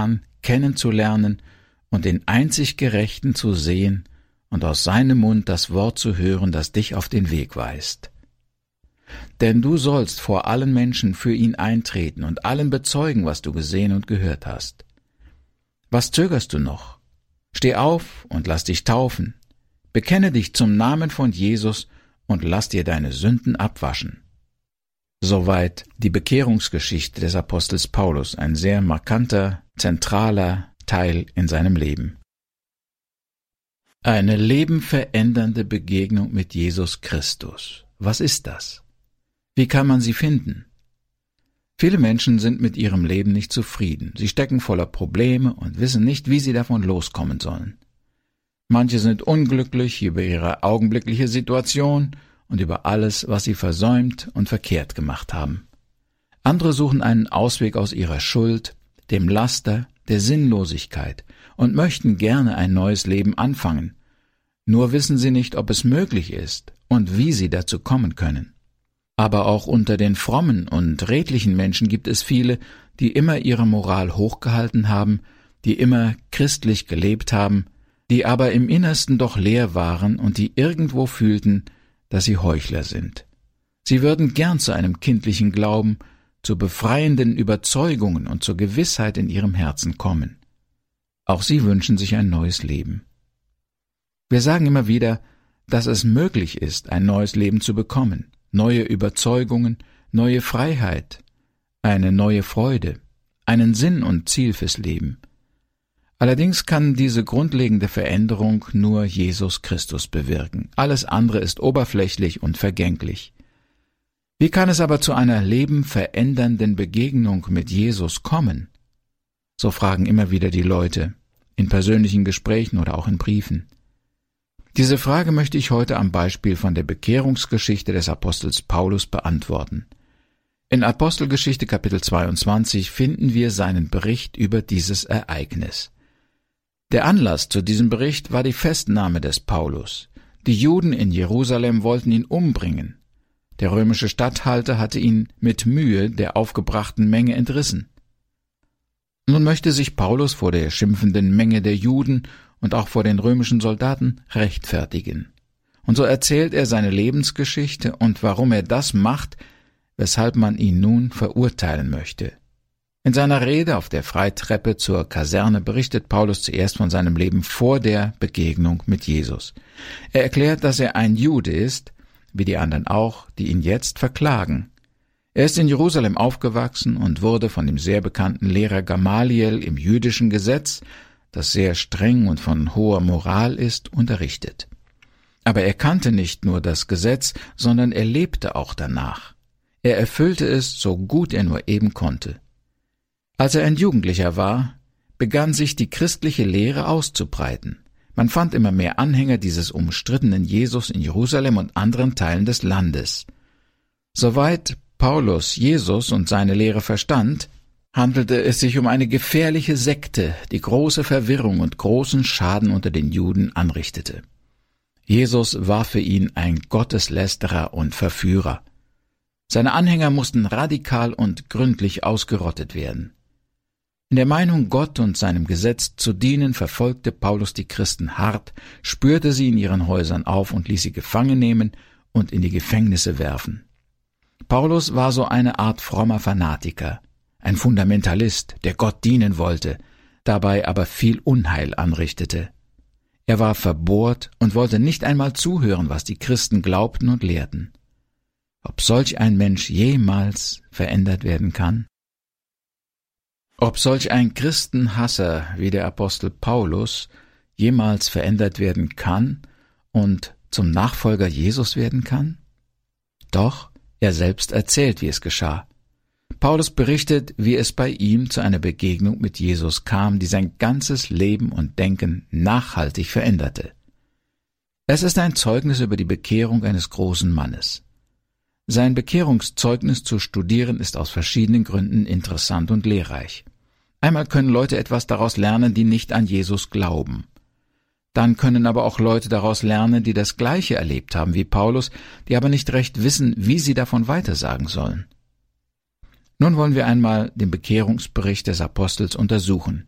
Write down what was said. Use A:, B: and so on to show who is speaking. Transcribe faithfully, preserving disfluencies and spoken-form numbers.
A: Herrn kennenzulernen und den einzig Gerechten zu sehen und aus seinem Mund das Wort zu hören, das dich auf den Weg weist. Denn du sollst vor allen Menschen für ihn eintreten und allen bezeugen, was du gesehen und gehört hast. Was zögerst du noch? Steh auf und lass dich taufen. Bekenne dich zum Namen von Jesus und lass dir deine Sünden abwaschen. Soweit die Bekehrungsgeschichte des Apostels Paulus, ein sehr markanter, zentraler Teil in seinem Leben. Eine lebenverändernde Begegnung mit Jesus Christus. Was ist das? Wie kann man sie finden? Viele Menschen sind mit ihrem Leben nicht zufrieden. Sie stecken voller Probleme und wissen nicht, wie sie davon loskommen sollen. Manche sind unglücklich über ihre augenblickliche Situation und über alles, was sie versäumt und verkehrt gemacht haben. Andere suchen einen Ausweg aus ihrer Schuld, dem Laster, der Sinnlosigkeit und möchten gerne ein neues Leben anfangen. Nur wissen sie nicht, ob es möglich ist und wie sie dazu kommen können. Aber auch unter den frommen und redlichen Menschen gibt es viele, die immer ihre Moral hochgehalten haben, die immer christlich gelebt haben, die aber im Innersten doch leer waren und die irgendwo fühlten, dass sie Heuchler sind. Sie würden gern zu einem kindlichen Glauben, zu befreienden Überzeugungen und zur Gewissheit in ihrem Herzen kommen. Auch sie wünschen sich ein neues Leben. Wir sagen immer wieder, dass es möglich ist, ein neues Leben zu bekommen, neue Überzeugungen, neue Freiheit, eine neue Freude, einen Sinn und Ziel fürs Leben. Allerdings kann diese grundlegende Veränderung nur Jesus Christus bewirken. Alles andere ist oberflächlich und vergänglich. Wie kann es aber zu einer lebenverändernden Begegnung mit Jesus kommen? So fragen immer wieder die Leute, in persönlichen Gesprächen oder auch in Briefen. Diese Frage möchte ich heute am Beispiel von der Bekehrungsgeschichte des Apostels Paulus beantworten. In Apostelgeschichte Kapitel zweiundzwanzig finden wir seinen Bericht über dieses Ereignis. Der Anlass zu diesem Bericht war die Festnahme des Paulus. Die Juden in Jerusalem wollten ihn umbringen. Der römische Statthalter hatte ihn mit Mühe der aufgebrachten Menge entrissen. Nun möchte sich Paulus vor der schimpfenden Menge der Juden und auch vor den römischen Soldaten rechtfertigen. Und so erzählt er seine Lebensgeschichte und warum er das macht, weshalb man ihn nun verurteilen möchte. In seiner Rede auf der Freitreppe zur Kaserne berichtet Paulus zuerst von seinem Leben vor der Begegnung mit Jesus. Er erklärt, dass er ein Jude ist, wie die anderen auch, die ihn jetzt verklagen. Er ist in Jerusalem aufgewachsen und wurde von dem sehr bekannten Lehrer Gamaliel im jüdischen Gesetz, das sehr streng und von hoher Moral ist, unterrichtet. Aber er kannte nicht nur das Gesetz, sondern er lebte auch danach. Er erfüllte es, so gut er nur eben konnte. Als er ein Jugendlicher war, begann sich die christliche Lehre auszubreiten. Man fand immer mehr Anhänger dieses umstrittenen Jesus in Jerusalem und anderen Teilen des Landes. Soweit Paulus Jesus und seine Lehre verstand, handelte es sich um eine gefährliche Sekte, die große Verwirrung und großen Schaden unter den Juden anrichtete. Jesus war für ihn ein Gotteslästerer und Verführer. Seine Anhänger mussten radikal und gründlich ausgerottet werden. In der Meinung, Gott und seinem Gesetz zu dienen, verfolgte Paulus die Christen hart, spürte sie in ihren Häusern auf und ließ sie gefangen nehmen und in die Gefängnisse werfen. Paulus war so eine Art frommer Fanatiker, ein Fundamentalist, der Gott dienen wollte, dabei aber viel Unheil anrichtete. Er war verbohrt und wollte nicht einmal zuhören, was die Christen glaubten und lehrten. Ob solch ein Mensch jemals verändert werden kann? Ob solch ein Christenhasser wie der Apostel Paulus jemals verändert werden kann und zum Nachfolger Jesus werden kann? Doch, er selbst erzählt, wie es geschah. Paulus berichtet, wie es bei ihm zu einer Begegnung mit Jesus kam, die sein ganzes Leben und Denken nachhaltig veränderte. Es ist ein Zeugnis über die Bekehrung eines großen Mannes. Sein Bekehrungszeugnis zu studieren ist aus verschiedenen Gründen interessant und lehrreich. Einmal können Leute etwas daraus lernen, die nicht an Jesus glauben. Dann können aber auch Leute daraus lernen, die das Gleiche erlebt haben wie Paulus, die aber nicht recht wissen, wie sie davon weitersagen sollen. Nun wollen wir einmal den Bekehrungsbericht des Apostels untersuchen.